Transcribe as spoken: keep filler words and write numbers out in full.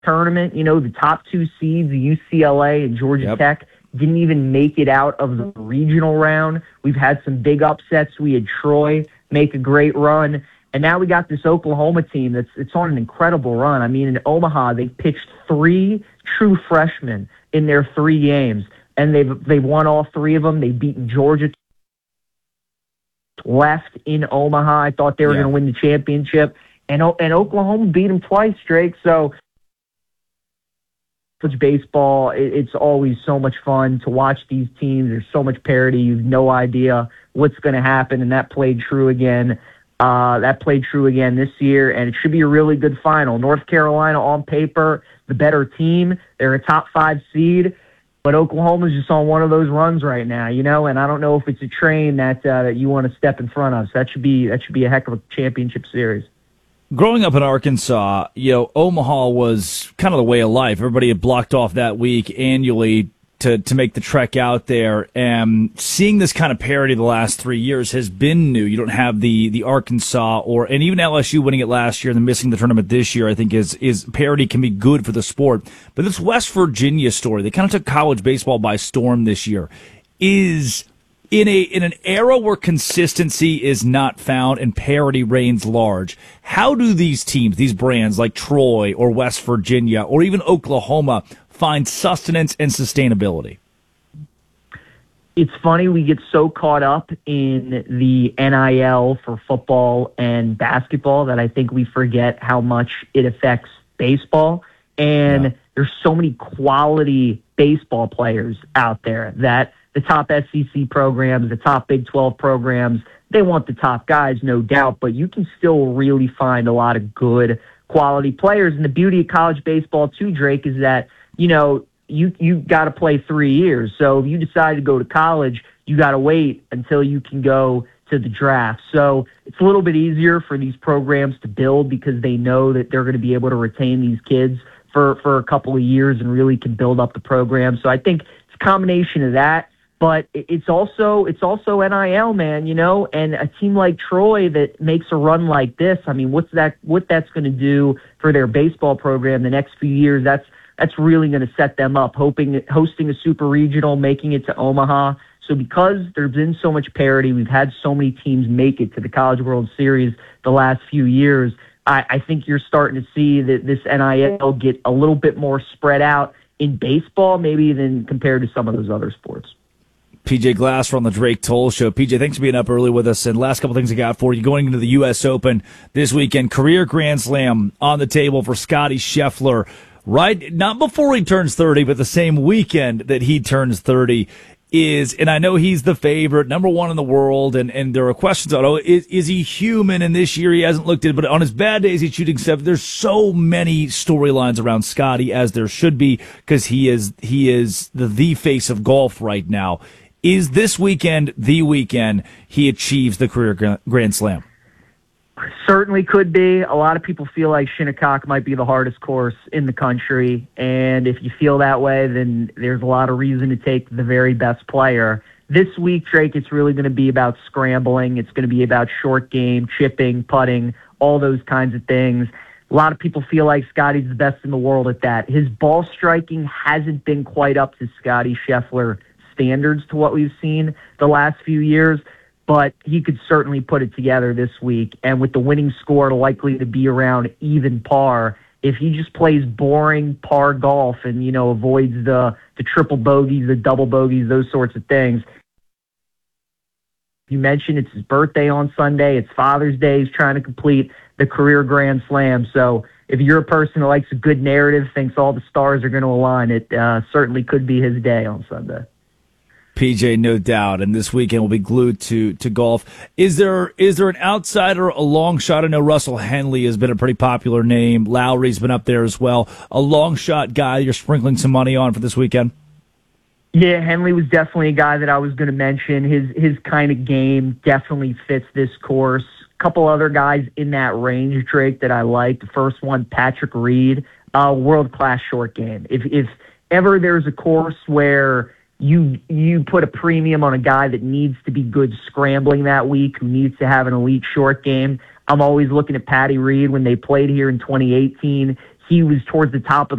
tournament, you know, the top two seeds, the U C L A and Georgia Yep. Tech, didn't even make it out of the regional round. We've had some big upsets. We had Troy make a great run. And now we got this Oklahoma team that's it's on an incredible run. I mean, in Omaha, they pitched three true freshmen in their three games, and they've they've won all three of them. They've beaten Georgia left in Omaha. I thought they were Yeah. going to win the championship, and O- and Oklahoma beat them twice, Drake. So, college baseball, it, it's always so much fun to watch these teams. There's so much parity. You have no idea what's going to happen, and that played true again. Uh, that played true again this year, and it should be a really good final. North Carolina, on paper, the better team. They're a top five seed, but Oklahoma's just on one of those runs right now, you know. And I don't know if it's a train that uh, that you want to step in front of. So that should be that should be a heck of a championship series. Growing up in Arkansas, you know, Omaha was kind of the way of life. Everybody had blocked off that week annually to, to make the trek out there. And seeing this kind of parity the last three years has been new. You don't have the, the Arkansas or, and even L S U winning it last year and then missing the tournament this year, I think is, is parity can be good for the sport. But this West Virginia story, they kind of took college baseball by storm this year, is in a, in an era where consistency is not found and parity reigns large. How do these teams, these brands like Troy or West Virginia or even Oklahoma find sustenance and sustainability? It's funny, we get so caught up in the N I L for football and basketball that I think we forget how much it affects baseball. And Yeah. there's so many quality baseball players out there that the top S E C programs, the top Big twelve programs, they want the top guys, no doubt, but you can still really find a lot of good quality players. And the beauty of college baseball too, Drake, is that, you know, you you got to play three years. So if you decide to go to college, you got to wait until you can go to the draft. So it's a little bit easier for these programs to build because they know that they're going to be able to retain these kids for, for a couple of years and really can build up the program. So I think it's a combination of that. But it's also it's also N I L, man, you know, and a team like Troy that makes a run like this. I mean, what's that? What that's going to do for their baseball program the next few years? That's that's really going to set them up. Hoping hosting a super regional, making it to Omaha. So because there's been so much parity, we've had so many teams make it to the College World Series the last few years. I, I think you're starting to see that this N I L get a little bit more spread out in baseball, maybe than compared to some of those other sports. P J Glasser on the Drake Toll Show. P J, thanks for being up early with us. And last couple things I got for you. Going into the U S Open this weekend, career Grand Slam on the table for Scotty Scheffler. Right, not before he turns thirty, but the same weekend that he turns thirty is, and I know he's the favorite, number one in the world, and, and there are questions on, oh, is, is he human? And this year he hasn't looked at it, but on his bad days he's shooting seven. There's so many storylines around Scotty, as there should be, because he is he is the, the face of golf right now. Is this weekend the weekend he achieves the career Grand Slam? Certainly could be. A lot of people feel like Shinnecock might be the hardest course in the country, and if you feel that way, then there's a lot of reason to take the very best player. This week, Drake, it's really going to be about scrambling. It's going to be about short game, chipping, putting, all those kinds of things. A lot of people feel like Scotty's the best in the world at that. His ball striking hasn't been quite up to Scotty Scheffler standards to what we've seen the last few years, but he could certainly put it together this week. And with the winning score likely to be around even par, if he just plays boring par golf and, you know, avoids the, the triple bogeys, the double bogeys, those sorts of things. You mentioned it's his birthday on Sunday. It's Father's Day. He's trying to complete the career Grand Slam. So if you're a person who likes a good narrative, thinks all the stars are going to align, it uh, certainly could be his day on Sunday. P J, no doubt, and this weekend will be glued to, to golf. Is there is there an outsider, a long shot? I know Russell Henley has been a pretty popular name. Lowry's been up there as well. A long shot guy you're sprinkling some money on for this weekend? Yeah, Henley was definitely a guy that I was going to mention. His his kind of game definitely fits this course. A couple other guys in that range, Drake, that I like. The first one, Patrick Reed, uh, world-class short game. If if ever there's a course where you you put a premium on a guy that needs to be good scrambling that week, who needs to have an elite short game, I'm always looking at Patty Reed. When they played here in twenty eighteen, he was towards the top of